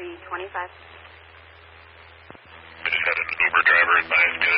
325. I just had an Uber driver advise me